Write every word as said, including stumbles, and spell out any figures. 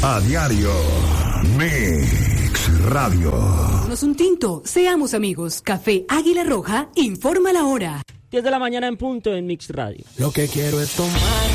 A diario. Mix Radio. Tomémonos un tinto, seamos amigos. Café Águila Roja informa la hora. diez de la mañana en punto en Mix Radio. Lo que quiero es tomar